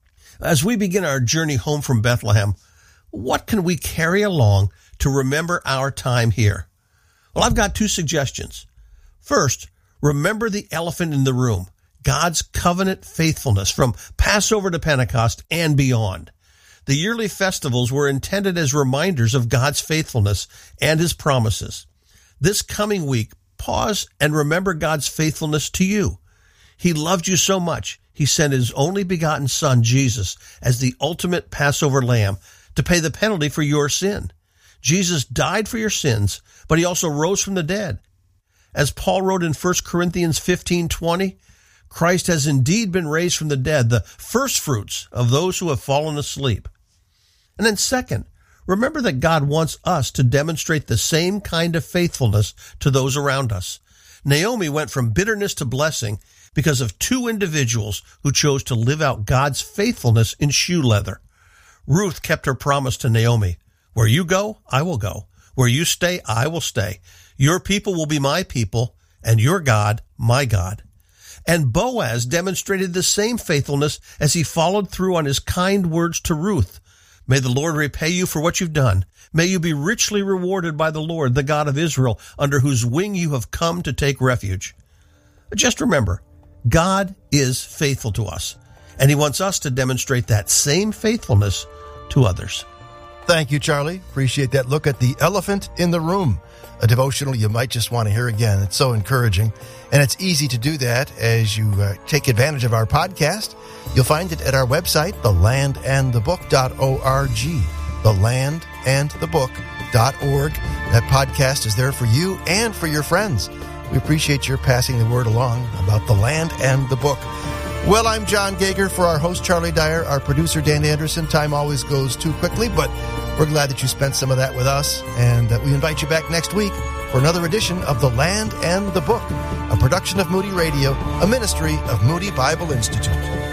Speaker 18: As we begin our journey home from Bethlehem, what can we carry along to remember our time here? Well, I've got 2 suggestions. First, remember the elephant in the room, God's covenant faithfulness from Passover to Pentecost and beyond. The yearly festivals were intended as reminders of God's faithfulness and his promises. This coming week, pause and remember God's faithfulness to you. He loved you so much, he sent his only begotten son, Jesus, as the ultimate Passover lamb to pay the penalty for your sin. Jesus died for your sins, but he also rose from the dead. As Paul wrote in 1 Corinthians 15:20, Christ has indeed been raised from the dead, the first fruits of those who have fallen asleep. And then second, remember that God wants us to demonstrate the same kind of faithfulness to those around us. Naomi went from bitterness to blessing because of 2 individuals who chose to live out God's faithfulness in shoe leather. Ruth kept her promise to Naomi. Where you go, I will go. Where you stay, I will stay. Your people will be my people, and your God, my God. And Boaz demonstrated the same faithfulness as he followed through on his kind words to Ruth. May the Lord repay you for what you've done. May you be richly rewarded by the Lord, the God of Israel, under whose wing you have come to take refuge. Just remember, God is faithful to us, and he wants us to demonstrate that same faithfulness to others.
Speaker 2: Thank you, Charlie. Appreciate that look at the elephant in the room, a devotional you might just want to hear again. It's so encouraging, and it's easy to do that as you take advantage of our podcast. You'll find it at our website, thelandandthebook.org, thelandandthebook.org. That podcast is there for you and for your friends. We appreciate your passing the word along about the land and the book. Well, I'm John Gager for our host, Charlie Dyer, our producer, Dan Anderson. Time always goes too quickly, but we're glad that you spent some of that with us, and we invite you back next week for another edition of The Land and the Book, a production of Moody Radio, a ministry of Moody Bible Institute.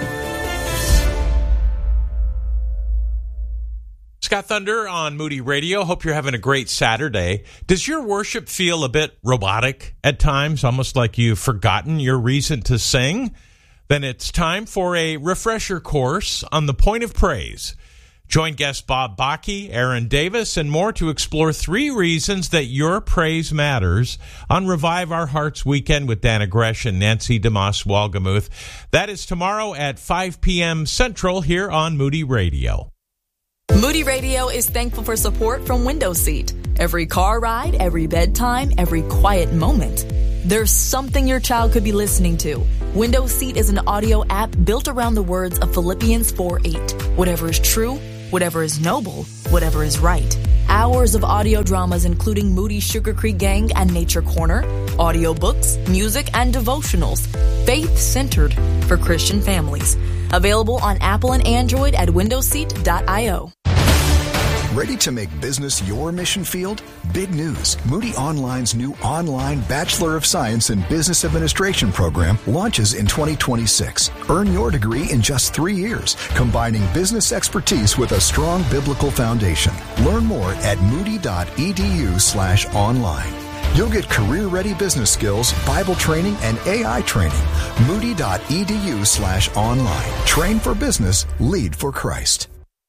Speaker 4: Scott Thunder on Moody Radio. Hope you're having a great Saturday. Does your worship feel a bit robotic at times, almost like you've forgotten your reason to sing? Then it's time for a refresher course on the point of praise. Join guest Bob Bakke, Aaron Davis, and more to explore 3 reasons that your praise matters on Revive Our Hearts Weekend with Dana Gresh and Nancy DeMoss Walgemuth. That is tomorrow at 5 p.m. Central here on Moody Radio.
Speaker 21: Moody Radio is thankful for support from Window Seat. Every car ride, every bedtime, every quiet moment. There's something your child could be listening to. Window Seat is an audio app built around the words of Philippians 4:8. Whatever is true, whatever is noble, whatever is right. Hours of audio dramas including Moody Sugar Creek Gang and Nature Corner, audiobooks, music, and devotionals. Faith-centered for Christian families. Available on Apple and Android at windowseat.io.
Speaker 22: Ready to make business your mission field? Big news. Moody Online's new online Bachelor of Science in Business Administration program launches in 2026. Earn your degree in just 3 years, combining business expertise with a strong biblical foundation. Learn more at moody.edu/online. You'll get career-ready business skills, Bible training, and AI training. Moody.edu/online. Train for business, lead for Christ.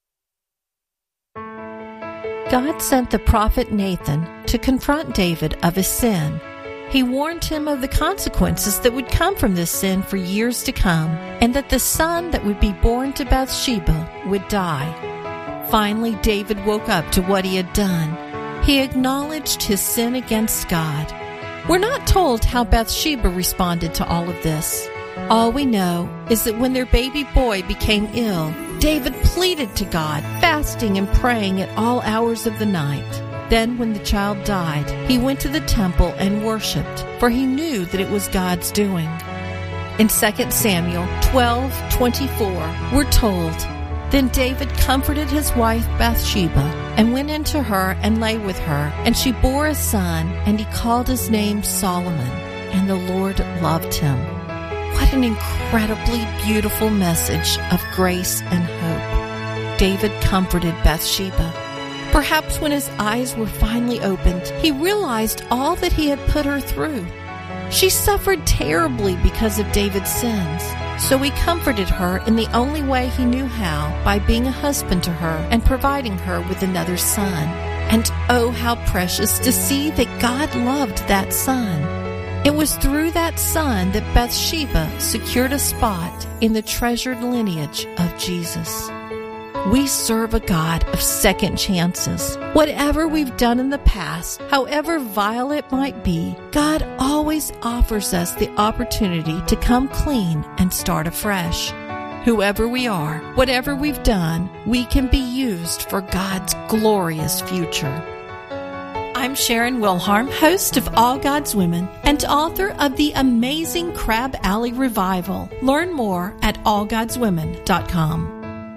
Speaker 23: God sent the prophet Nathan to confront David of his sin. He warned him of the consequences that would come from this sin for years to come, and that the son that would be born to Bathsheba would die. Finally, David woke up to what he had done. He acknowledged his sin against God. We're not told how Bathsheba responded to all of this. All we know is that when their baby boy became ill, David pleaded to God, fasting and praying at all hours of the night. Then when the child died, he went to the temple and worshipped, for he knew that it was God's doing. In 2 Samuel 12:24, we're told, "Then David comforted his wife Bathsheba, and went into her and lay with her, and she bore a son, and he called his name Solomon, and the Lord loved him." What an incredibly beautiful message of grace and hope. David comforted Bathsheba. Perhaps when his eyes were finally opened, he realized all that he had put her through. She suffered terribly because of David's sins. So he comforted her in the only way he knew how, by being a husband to her and providing her with another son. And oh, how precious to see that God loved that son. It was through that son that Bathsheba secured a spot in the treasured lineage of Jesus. We serve a God of second chances. Whatever we've done in the past, however vile it might be, God always offers us the opportunity to come clean and start afresh. Whoever we are, whatever we've done, we can be used for God's glorious future. I'm Sharon Wilharm, host of All God's Women and author of the amazing Crab Alley Revival. Learn more at allgodswomen.com.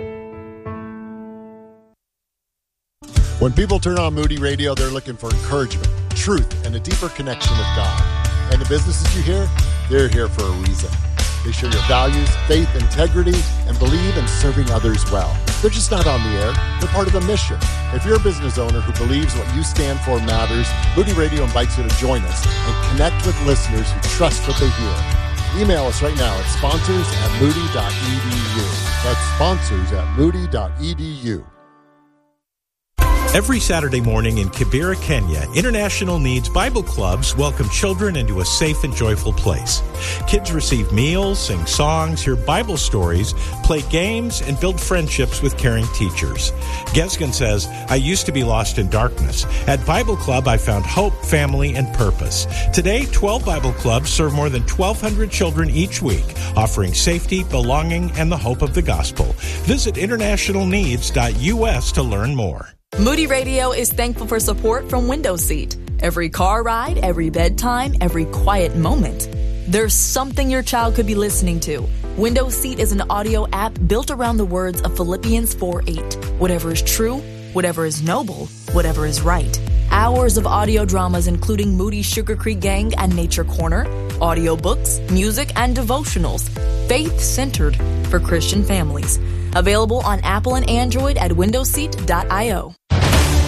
Speaker 24: When people turn on Moody Radio, they're looking for encouragement, truth, and a deeper connection with God. And the businesses you hear, they're here for a reason. They share your values, faith, integrity, and believe in serving others well. They're just not on the air. They're part of a mission. If you're a business owner who believes what you stand for matters, Moody Radio invites you to join us and connect with listeners who trust what they hear. Email us right now at sponsors@moody.edu. That's sponsors@moody.edu.
Speaker 4: Every Saturday morning in Kibera, Kenya, International Needs Bible Clubs welcome children into a safe and joyful place. Kids receive meals, sing songs, hear Bible stories, play games, and build friendships with caring teachers. Gesgen says, "I used to be lost in darkness. At Bible Club, I found hope, family, and purpose. Today, 12 Bible Clubs serve more than 1,200 children each week, offering safety, belonging, and the hope of the gospel. Visit internationalneeds.us to learn more."
Speaker 21: Moody Radio is thankful for support from Window Seat. Every car ride, every bedtime, every quiet moment. There's something your child could be listening to. Window Seat is an audio app built around the words of Philippians 4:8. Whatever is true, whatever is noble, whatever is right. Hours of audio dramas including Moody Sugar Creek Gang and Nature Corner, audiobooks, music, and devotionals. Faith-centered for Christian families. Available on Apple and Android at windowseat.io.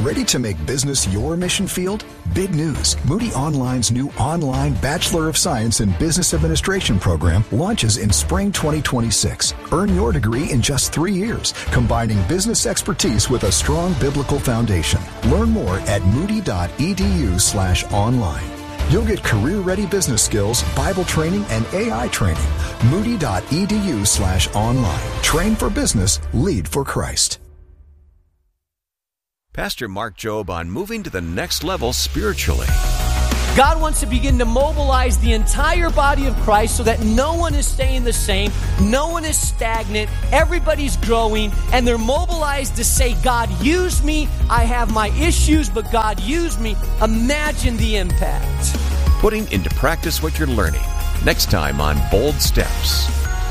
Speaker 22: Ready to make business your mission field? Big news. Moody Online's new online Bachelor of Science in Business Administration program launches in spring 2026. Earn your degree in just 3 years, combining business expertise with a strong biblical foundation. Learn more at moody.edu/online. You'll get career-ready business skills, Bible training, and AI training. Moody.edu/online. Train for business, lead for Christ.
Speaker 9: Pastor Mark Jobe on moving to the next level spiritually.
Speaker 1: God wants to begin to mobilize the entire body of Christ so that no one is staying the same, no one is stagnant, everybody's growing, and they're mobilized to say, God, use me. I have my issues, but God, use me. Imagine the impact.
Speaker 9: Putting into practice what you're learning. Next time on Bold Steps.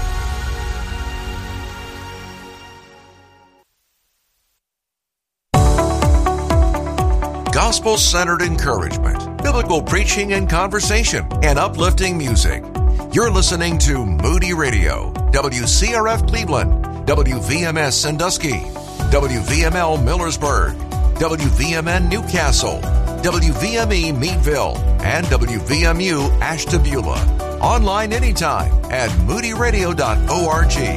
Speaker 17: Gospel-centered encouragement, biblical preaching and conversation, and uplifting music. You're listening to Moody Radio, WCRF Cleveland, WVMS Sandusky, WVML Millersburg, WVMN Newcastle, WVME Meadville, and WVMU Ashtabula. Online anytime at moodyradio.org.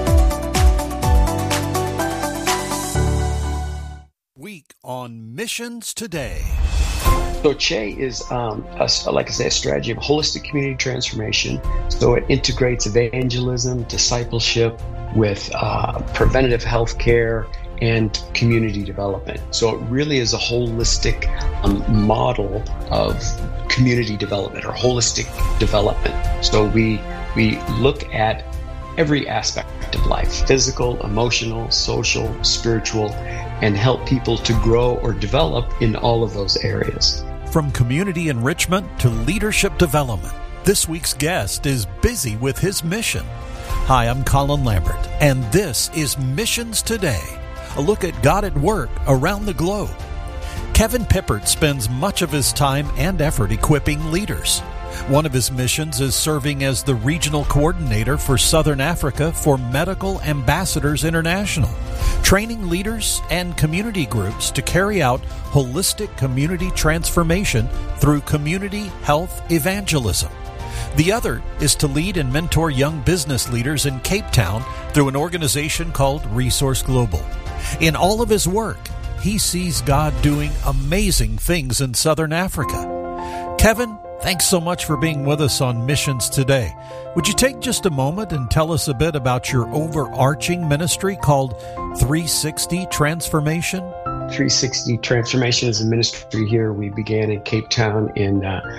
Speaker 3: Week on Missions Today.
Speaker 5: So CHE is, like I say, a strategy of holistic community transformation. So it integrates evangelism, discipleship with preventative health care and community development. So it really is a holistic model of community development or holistic development. So we look at every aspect of life, physical, emotional, social, spiritual, and help people to grow or develop in all of those areas.
Speaker 3: From community enrichment to leadership development, this week's guest is busy with his mission. Hi, I'm Colin Lambert, and this is Missions Today, a look at God at work around the globe. Kevin Pippert spends much of his time and effort equipping leaders. One of his missions is serving as the regional coordinator for Southern Africa for Medical Ambassadors International, training leaders and community groups to carry out holistic community transformation through community health evangelism. The other is to lead and mentor young business leaders in Cape Town through an organization called Resource Global. In all of his work, he sees God doing amazing things in Southern Africa. Kevin, thanks so much for being with us on Missions Today. Would you take just a moment and tell us a bit about your overarching ministry called 360 Transformation?
Speaker 5: 360 Transformation is a ministry here. We began in Cape Town in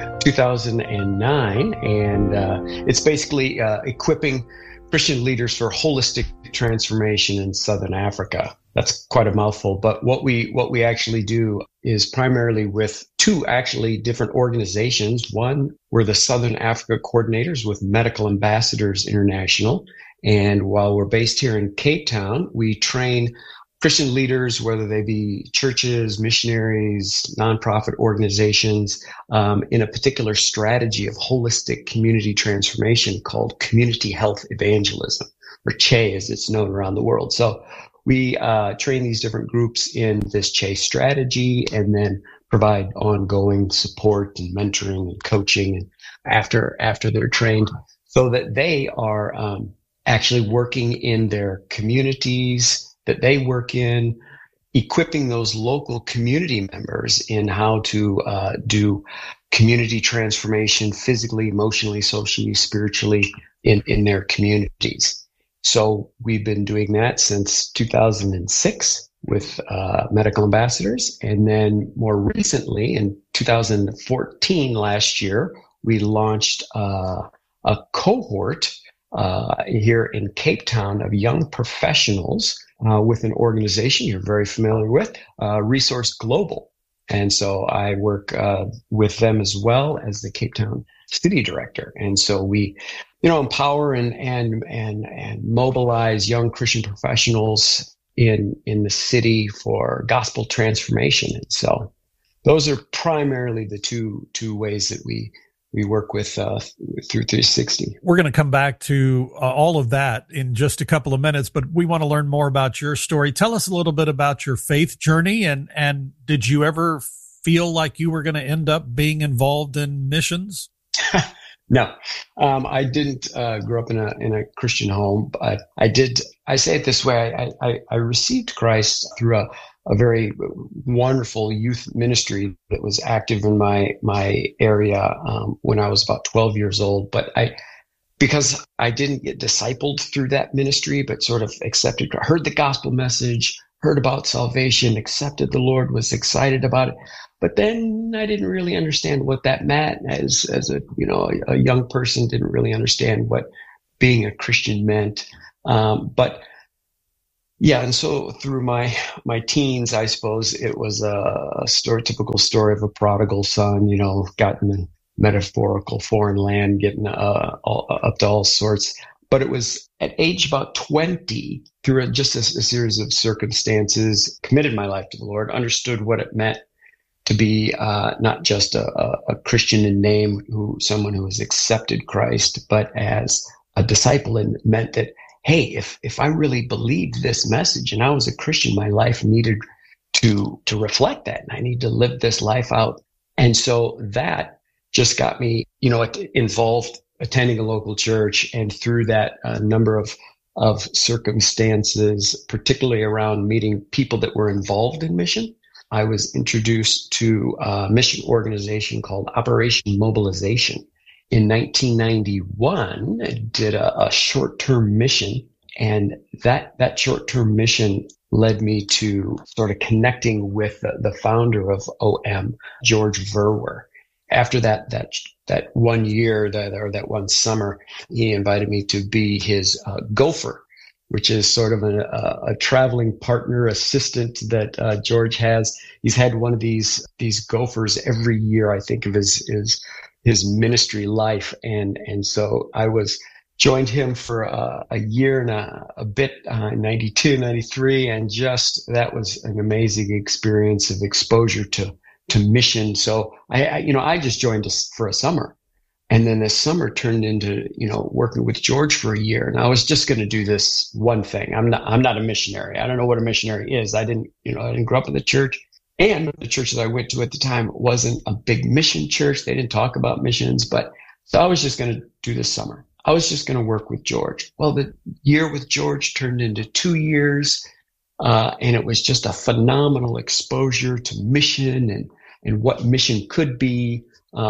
Speaker 5: 2009, and it's basically equipping Christian leaders for holistic transformation in Southern Africa. That's quite a mouthful, but what we actually do is primarily with two actually different organizations. One, we're the Southern Africa coordinators with Medical Ambassadors International, and while we're based here in Cape Town, we train Christian leaders, whether they be churches, missionaries, nonprofit organizations, in a particular strategy of holistic community transformation called community health evangelism, or CHE as it's known around the world. So we train these different groups in this CHE strategy and then provide ongoing support and mentoring and coaching after they're trained so that they are actually working in their communities that they work in, equipping those local community members in how to do community transformation physically, emotionally, socially, spiritually in their communities. So we've been doing that since 2006 with Medical Ambassadors. And then more recently, in 2014, last year, we launched a cohort here in Cape Town of young professionals with an organization you're very familiar with, Resource Global. And so I work with them as well as the Cape Town City Director. And so we, empower and mobilize young Christian professionals in the city for gospel transformation. And so those are primarily the two ways that we we work with through 360.
Speaker 3: We're going to come back to all of that in just a couple of minutes, but we want to learn more about your story. Tell us a little bit about your faith journey, and did you ever feel like you were going to end up being involved in missions?
Speaker 5: No, I didn't grow up in a Christian home, but I did. I say it this way: I received Christ through a very wonderful youth ministry that was active in my area when I was about 12 years old. But because I didn't get discipled through that ministry, but sort of heard the gospel message, heard about salvation, accepted the Lord, was excited about it. But then I didn't really understand what that meant as a young person, didn't really understand what being a Christian meant. But yeah, and so through my teens, I suppose it was a typical story of a prodigal son, got in the metaphorical foreign land, getting up to all sorts. But it was at age about 20, through just a series of circumstances, committed my life to the Lord, understood what it meant to be not just a Christian in name, someone who has accepted Christ, but as a disciple, and meant that, hey, if I really believed this message and I was a Christian, my life needed to reflect that, and I need to live this life out. And so that just got me, involved, attending a local church, and through that, a number of circumstances, particularly around meeting people that were involved in mission. I was introduced to a mission organization called Operation Mobilization. In 1991, I did a short-term mission, and that short-term mission led me to sort of connecting with the founder of OM, George Verwer. After that 1 year, that one summer, he invited me to be his gopher, which is sort of a traveling partner assistant that George has. He's had one of these gophers every year, I think, of his ministry life. And so I joined him for a year and a bit, 92, 93. And just, that was an amazing experience of exposure to mission. So I just joined for a summer. And then this summer turned into, working with George for a year. And I was just going to do this one thing. I'm not a missionary. I don't know what a missionary is. I didn't grow up in the church. And the church that I went to at the time wasn't a big mission church. They didn't talk about missions. So I was just going to do this summer. I was just going to work with George. Well, the year with George turned into 2 years. And it was just a phenomenal exposure to mission and what mission could be.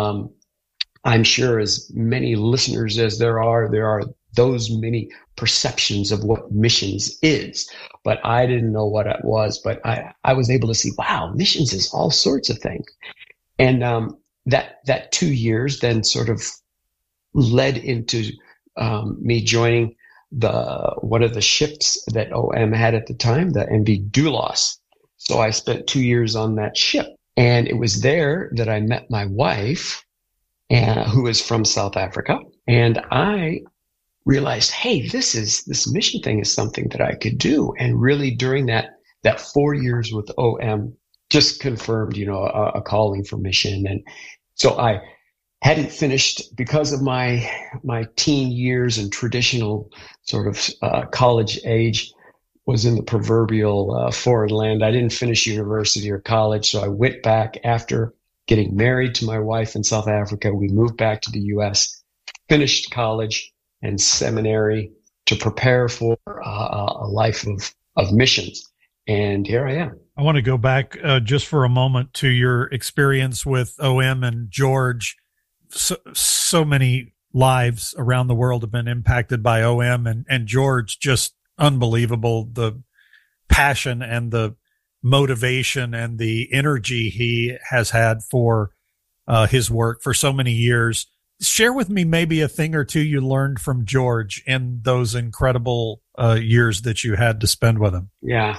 Speaker 5: I'm sure as many listeners as there are those many perceptions of what missions is, but I didn't know what it was, but I was able to see, wow, missions is all sorts of things. And that 2 years then sort of led into me joining one of the ships that OM had at the time, the MV Doulos. So I spent 2 years on that ship, and it was there that I met my wife, who is from South Africa. And I realized, hey, this mission thing is something that I could do. And really during that 4 years with OM just confirmed, a calling for mission. And so I hadn't finished, because of my teen years and traditional sort of college age, was in the proverbial foreign land. I didn't finish university or college. So I went back after getting married to my wife in South Africa. We moved back to the U.S., finished college and seminary to prepare for a life of missions. And here I am.
Speaker 3: I want to go back just for a moment to your experience with OM and George. So many lives around the world have been impacted by OM and George. Just unbelievable, the passion and the motivation and the energy he has had for his work for so many years. Share with me maybe a thing or two you learned from George in those incredible years that you had to spend with him.
Speaker 5: Yeah.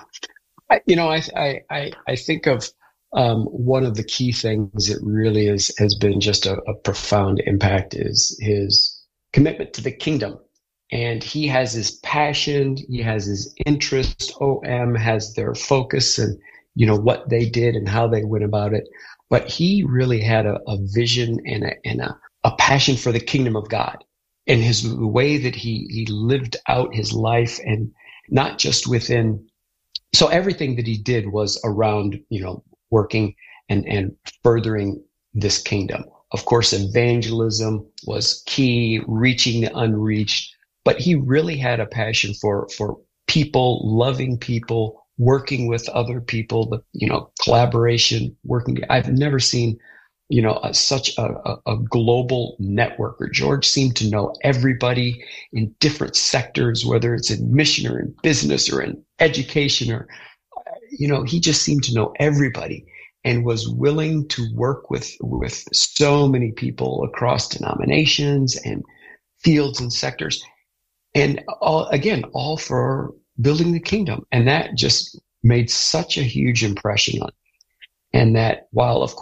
Speaker 5: I think of one of the key things that really has been just a profound impact is his commitment to the kingdom. And he has his passion, he has his interest. OM has their focus and, what they did and how they went about it. But he really had a vision and a passion for the kingdom of God, and the way that he lived out his life, and not just within. So everything that he did was around, working and furthering this kingdom. Of course, evangelism was key, reaching the unreached, but he really had a passion for people, loving people, working with other people, collaboration, working. I've never seen, such a global networker. George seemed to know everybody in different sectors, whether it's in mission or in business or in education, or, he just seemed to know everybody, and was willing to work with so many people across denominations and fields and sectors. And all for building the kingdom. And that just made such a huge impression on me. And that while, of course,